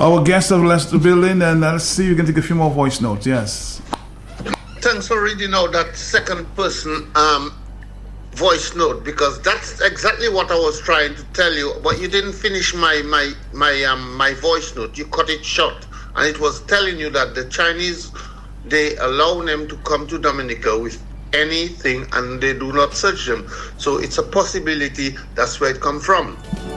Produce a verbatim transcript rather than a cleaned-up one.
our guest have left the building, and uh, let's see if we can take a few more voice notes. Yes. Thanks for reading out that second person um, voice note, because that's exactly what I was trying to tell you, but you didn't finish my my my um my voice note. You cut it short, and it was telling you that the Chinese, they allow them to come to Dominica with anything, and they do not search them. So it's a possibility that's where it come from.